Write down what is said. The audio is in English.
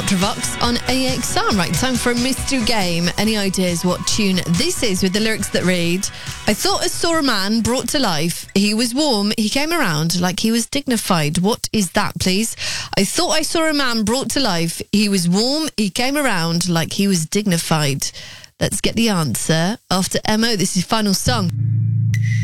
Ultravox on AXR. Right, time for a mystery game. Any ideas what tune this is with the lyrics that read, I thought I saw a man brought to life. He was warm, he came around like he was dignified. What is that, please? I thought I saw a man brought to life. He was warm, he came around like he was dignified. Let's get the answer after MO. This is final song.